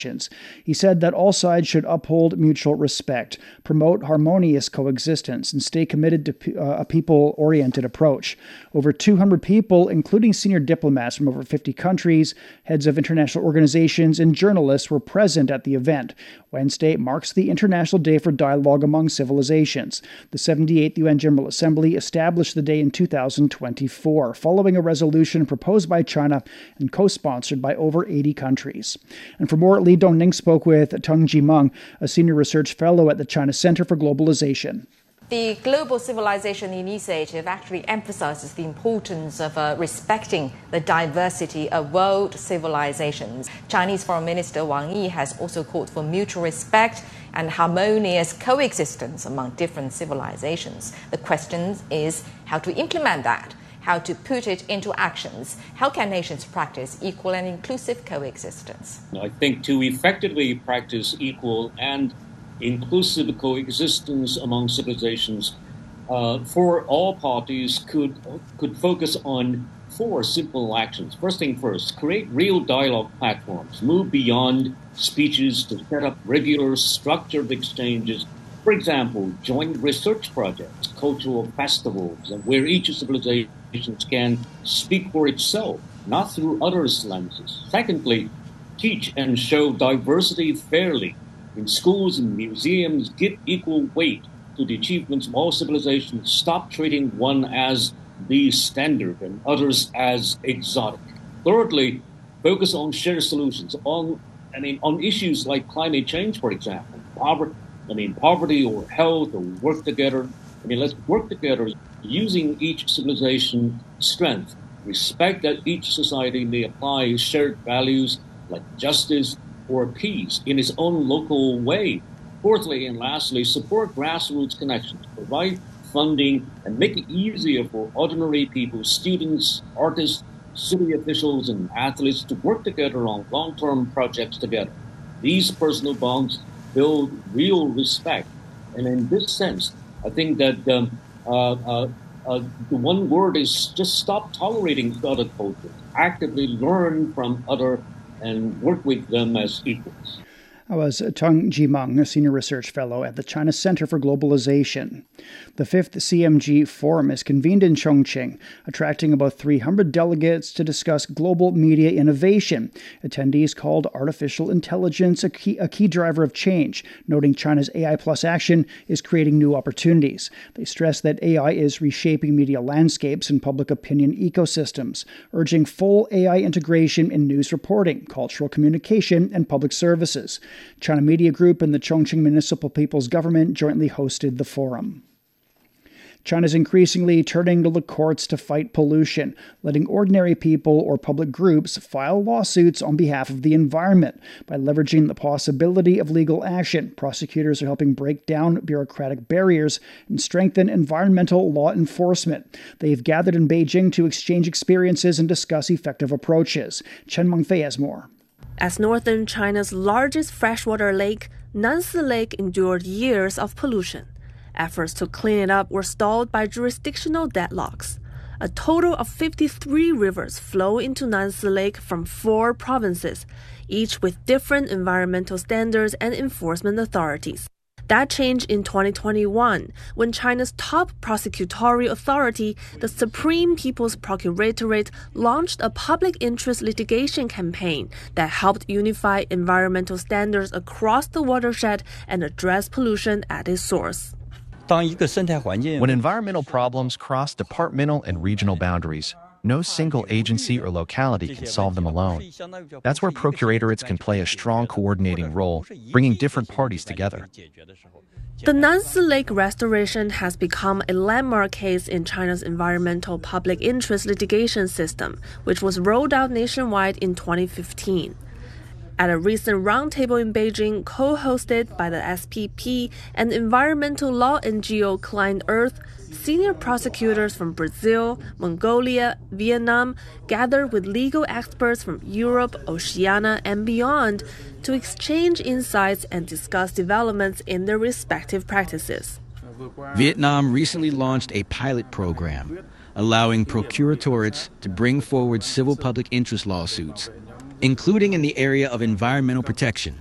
He said that all sides should uphold mutual respect, promote harmonious coexistence, and stay committed to a people-oriented approach. Over 200 people, including senior diplomats from over 50 countries, heads of international organizations, and journalists were present at the event. Wednesday marks the International Day for Dialogue Among Civilizations. The 78th UN General Assembly established the day in 2024, following a resolution proposed by China and co-sponsored by over 80 countries. And for more, Li Dongning spoke with Teng Jimeng, a senior research fellow at the China Center for Globalization. The Global Civilization Initiative actually emphasizes the importance of respecting the diversity of world civilizations. Chinese Foreign Minister Wang Yi has also called for mutual respect and harmonious coexistence among different civilizations. The question is how to implement that, how to put it into actions. How can nations practice equal and inclusive coexistence? I think to effectively practice equal and inclusive coexistence among civilizations, for all parties could focus on 4 simple actions. First thing first, create real dialogue platforms, move beyond speeches to set up regular structured exchanges. For example, joint research projects, cultural festivals, where each civilization can speak for itself, not through others' lenses. Secondly, teach and show diversity fairly. In schools and museums, give equal weight to the achievements of all civilizations. Stop treating one as the standard and others as exotic. Thirdly, focus on shared solutions on issues like climate change, for example, poverty or health, or work together. Let's work together using each civilization's strength. Respect that each society may apply shared values like justice or peace in its own local way. Fourthly and lastly, support grassroots connections, provide funding, and make it easier for ordinary people, students, artists, city officials, and athletes to work together on long-term projects together. These personal bonds build real respect. And in this sense, I think that the one word is just stop tolerating other cultures, actively learn from other and work with them as equals. That was Teng Jimeng, a senior research fellow at the China Center for Globalization. The 5th CMG Forum is convened in Chongqing, attracting about 300 delegates to discuss global media innovation. Attendees called artificial intelligence a key driver of change, noting China's AI Plus action is creating new opportunities. They stress that AI is reshaping media landscapes and public opinion ecosystems, urging full AI integration in news reporting, cultural communication, and public services. China Media Group and the Chongqing Municipal People's Government jointly hosted the forum. China's increasingly turning to the courts to fight pollution, letting ordinary people or public groups file lawsuits on behalf of the environment. By leveraging the possibility of legal action, prosecutors are helping break down bureaucratic barriers and strengthen environmental law enforcement. They've gathered in Beijing to exchange experiences and discuss effective approaches. Chen Mengfei has more. As northern China's largest freshwater lake, Nansi Lake endured years of pollution. Efforts to clean it up were stalled by jurisdictional deadlocks. A total of 53 rivers flow into Nansi Lake from 4 provinces, each with different environmental standards and enforcement authorities. That changed in 2021, when China's top prosecutorial authority, the Supreme People's Procuratorate, launched a public interest litigation campaign that helped unify environmental standards across the watershed and address pollution at its source. When environmental problems cross departmental and regional boundaries, no single agency or locality can solve them alone. That's where procuratorate can play a strong coordinating role, bringing different parties together. The Nansi Lake restoration has become a landmark case in China's environmental public interest litigation system, which was rolled out nationwide in 2015. At a recent roundtable in Beijing, co-hosted by the SPP and environmental law NGO Klein Earth, senior prosecutors from Brazil, Mongolia, Vietnam gathered with legal experts from Europe, Oceania, and beyond to exchange insights and discuss developments in their respective practices. Vietnam recently launched a pilot program allowing procuratoriates to bring forward civil public interest lawsuits. including in the area of environmental protection.